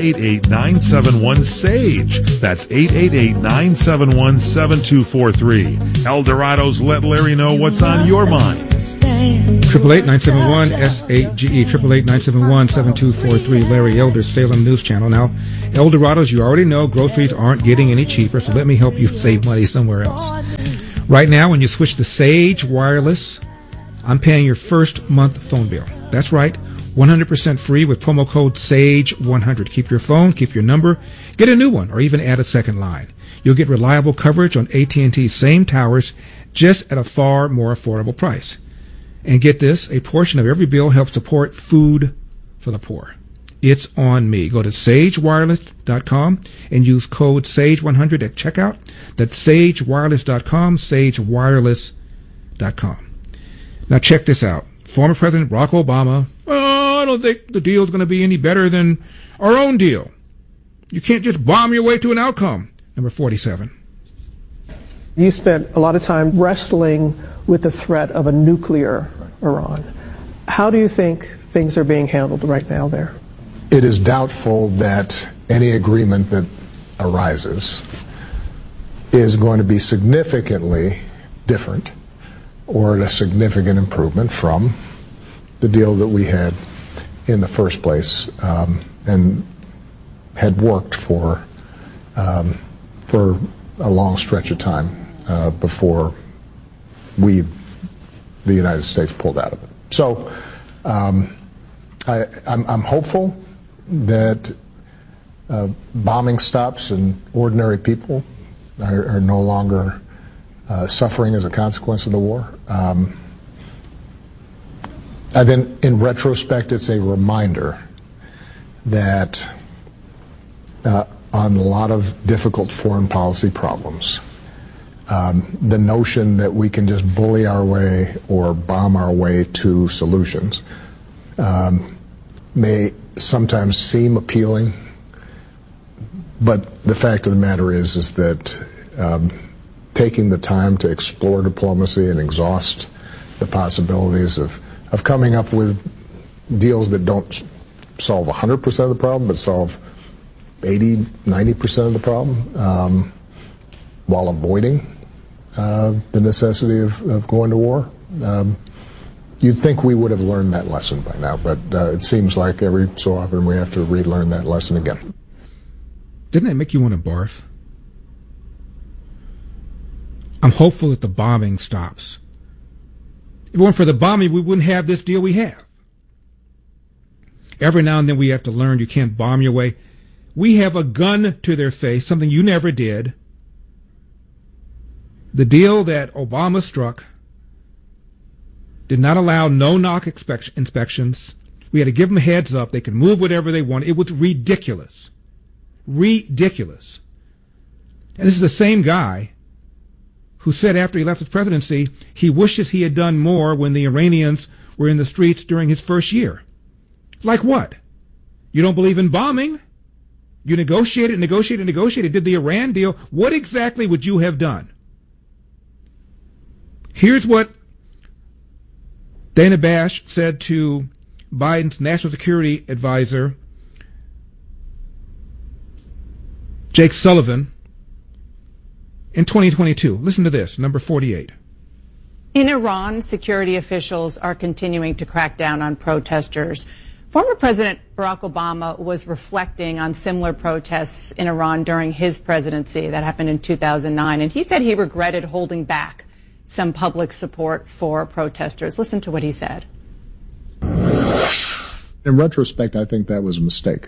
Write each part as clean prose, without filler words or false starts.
888-971-SAGE. That's 888-971-7243. El Dorado's Let Larry Know What's on Your Mind. 888-971-SAGE, 888-971-7243, Larry Elder, Salem News Channel. Now, El Dorado's, you already know, groceries aren't getting any cheaper, so let me help you save money somewhere else. Right now, when you switch to Sage Wireless, I'm paying your first month phone bill. That's right, 100% free with promo code SAGE100. Keep your phone, keep your number, get a new one, or even add a second line. You'll get reliable coverage on AT&T's same towers, just at a far more affordable price. And get this, a portion of every bill helps support food for the poor. It's on me. Go to sagewireless.com and use code SAGE100 at checkout. That's sagewireless.com, sagewireless.com. Now check this out. Former President Barack Obama, I don't think the deal's going to be any better than our own deal. You can't just bomb your way to an outcome. Number 47. You spent a lot of time wrestling with the threat of a nuclear Iran. How do you think things are being handled right now there? It is doubtful that any agreement that arises is going to be significantly different or a significant improvement from the deal that we had in the first place and had worked for a long stretch of time before the United States pulled out of it. So I'm hopeful that bombing stops and ordinary people are no longer suffering as a consequence of the war. And then in retrospect, it's a reminder that on a lot of difficult foreign policy problems, the notion that we can just bully our way or bomb our way to solutions may sometimes seem appealing, but the fact of the matter is that taking the time to explore diplomacy and exhaust the possibilities of coming up with deals that don't solve 100% of the problem, but solve 80, 90% of the problem, while avoiding the necessity of going to war. You'd think we would have learned that lesson by now, but it seems like every so often we have to relearn that lesson again. Didn't that make you want to barf? I'm hopeful that the bombing stops. If it weren't for the bombing, we wouldn't have this deal we have. Every now and then we have to learn you can't bomb your way. We have a gun to their face, something you never did. The deal that Obama struck did not allow no-knock inspections. We had to give them a heads up. They could move whatever they wanted. It was ridiculous. Ridiculous. And this is the same guy who said after he left his presidency, he wishes he had done more when the Iranians were in the streets during his first year. Like what? You don't believe in bombing? You negotiated, did the Iran deal. What exactly would you have done? Here's what Dana Bash said to Biden's national security advisor, Jake Sullivan, in 2022. Listen to this, number 48. In Iran, security officials are continuing to crack down on protesters. Former President Barack Obama was reflecting on similar protests in Iran during his presidency. That happened in 2009. And he said he regretted holding back some public support for protesters. Listen to what he said. In retrospect, I think that was a mistake.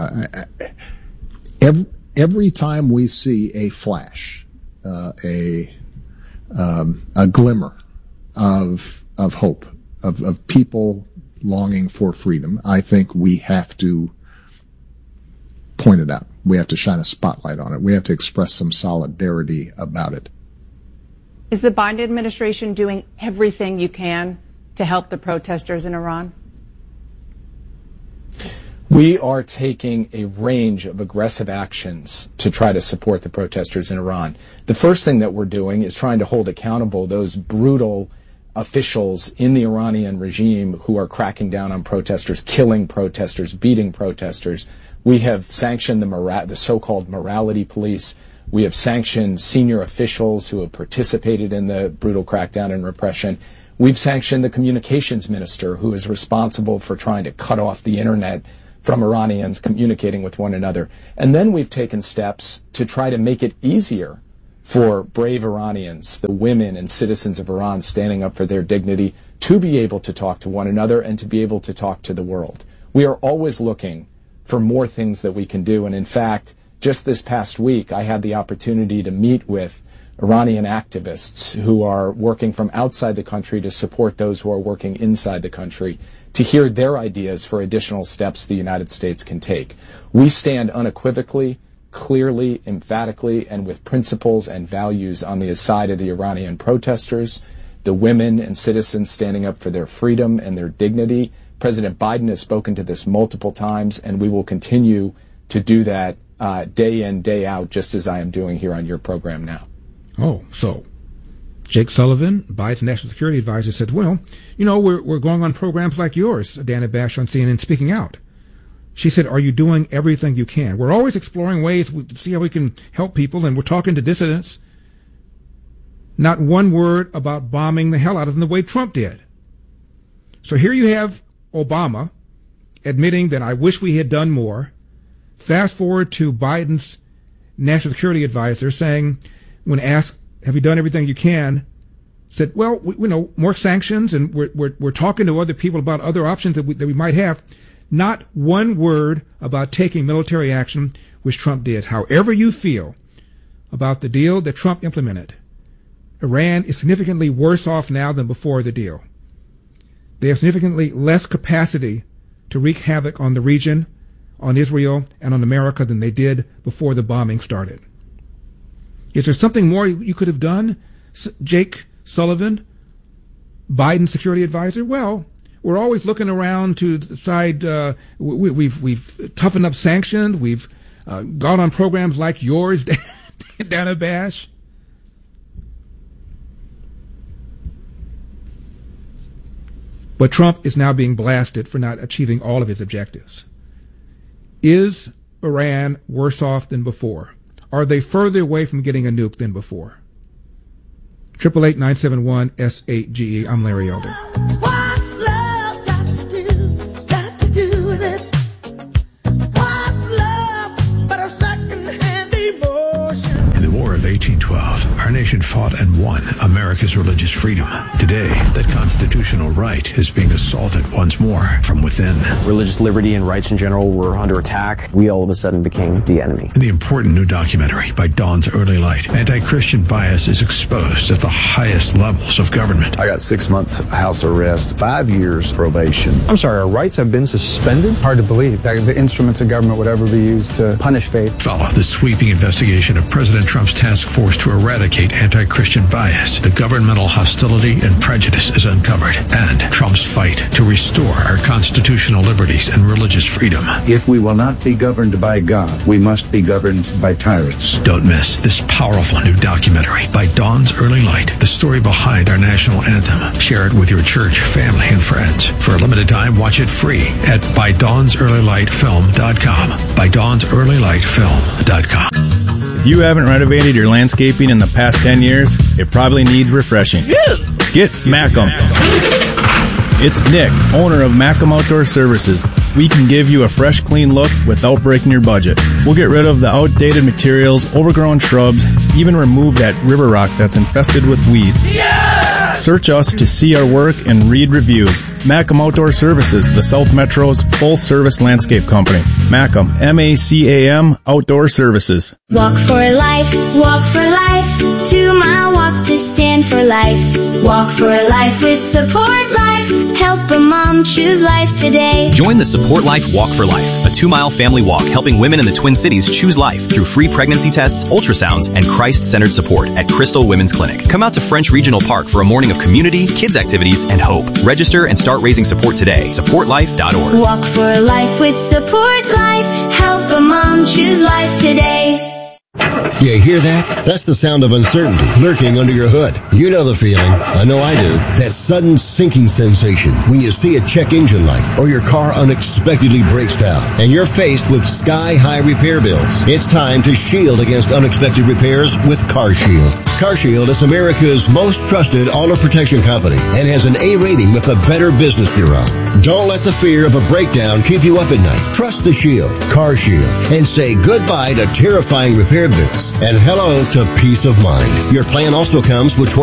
Every time we see a flash, a glimmer of hope, of people longing for freedom, I think we have to point it out. We have to shine a spotlight on it. We have to express some solidarity about it. Is the Biden administration doing everything you can to help the protesters in Iran? We are taking a range of aggressive actions to try to support the protesters in Iran. The first thing that we're doing is trying to hold accountable those brutal officials in the Iranian regime who are cracking down on protesters, killing protesters, beating protesters. We have sanctioned the so-called morality police. We have sanctioned senior officials who have participated in the brutal crackdown and repression. We've sanctioned the communications minister who is responsible for trying to cut off the internet from Iranians communicating with one another. And then we've taken steps to try to make it easier for brave Iranians, the women and citizens of Iran standing up for their dignity, to be able to talk to one another and to be able to talk to the world. We are always looking for more things that we can do. And in fact, just this past week, I had the opportunity to meet with Iranian activists who are working from outside the country to support those who are working inside the country, to hear their ideas for additional steps the United States can take. We stand unequivocally, clearly, emphatically, and with principles and values on the side of the Iranian protesters, the women and citizens standing up for their freedom and their dignity. President Biden has spoken to this multiple times, and we will continue to do that day in, day out, just as I am doing here on your program now. Oh, so Jake Sullivan, Biden's national security advisor, said, well, we're going on programs like yours, Dana Bash on CNN, speaking out. She said, are you doing everything you can? We're always exploring ways to see how we can help people, and we're talking to dissidents. Not one word about bombing the hell out of them the way Trump did. So here you have Obama admitting that I wish we had done more. Fast forward to Biden's national security advisor saying, when asked, have you done everything you can, said, well, we know more sanctions, and we're talking to other people about other options that we might have. Not one word about taking military action, which Trump did. However you feel about the deal that Trump implemented, Iran is significantly worse off now than before the deal. They have significantly less capacity to wreak havoc on the region, on Israel, and on America than they did before the bombing started. Is there something more you could have done, Jake Sullivan, Biden's security advisor? Well, we're always looking around to decide. We've toughened up sanctions. We've gone on programs like yours, Dana Bash. But Trump is now being blasted for not achieving all of his objectives. Is Iran worse off than before? Are they further away from getting a nuke than before? 888-971-SHGE. I'm Larry Elder. What's love got to do with it? What's love but a second-hand emotion? In the War of 1812, our nation fought and won America's religious freedom. Today, that constitutional right is being assaulted once more from within. Religious liberty and rights in general were under attack. We all of a sudden became the enemy. In the important new documentary by Dawn's Early Light, anti-Christian bias is exposed at the highest levels of government. I got 6 months house arrest, 5 years probation. I'm sorry, our rights have been suspended? Hard to believe that the instruments of government would ever be used to punish faith. Follow the sweeping investigation of President Trump's task force to eradicate anti-Christian bias. The governmental hostility and prejudice is uncovered, and Trump's fight to restore our constitutional liberties and religious freedom. If we will not be governed by God, we must be governed by tyrants. Don't miss this powerful new documentary by Dawn's Early Light, the story behind our national anthem. Share it with your church, family, and friends. For a limited time, watch it free at ByDawnsEarlyLightFilm.com. ByDawnsEarlyLightFilm.com. If you haven't renovated your landscaping in the past 10 years, it probably needs refreshing. Get Macam. It's Nick, owner of Macam Outdoor Services. We can give you a fresh, clean look without breaking your budget. We'll get rid of the outdated materials, overgrown shrubs, even remove that river rock that's infested with weeds. Yeah! Search us to see our work and read reviews. Macam Outdoor Services, the South Metro's full-service landscape company. Macam, M-A-C-A-M, Outdoor Services. Walk for life, walk for life. 2 mile walk to stand for life. Walk for life with Support Life. Help a mom choose life today. Join the Support Life Walk for Life, a 2-mile family walk helping women in the Twin Cities choose life through free pregnancy tests, ultrasounds, and Christ-centered support at Crystal Women's Clinic. Come out to French Regional Park for a morning of community, kids activities, and hope. Register and start raising support today. SupportLife.org. Walk for life with Support Life. Help a mom choose life today. You hear that? That's the sound of uncertainty lurking under your hood. You know the feeling. I know I do. That sudden sinking sensation when you see a check engine light or your car unexpectedly breaks down and you're faced with sky-high repair bills. It's time to shield against unexpected repairs with CarShield. CarShield is America's most trusted auto protection company and has an A rating with the Better Business Bureau. Don't let the fear of a breakdown keep you up at night. Trust the Shield, CarShield, and say goodbye to terrifying repair bills and hello to peace of mind. Your plan also comes with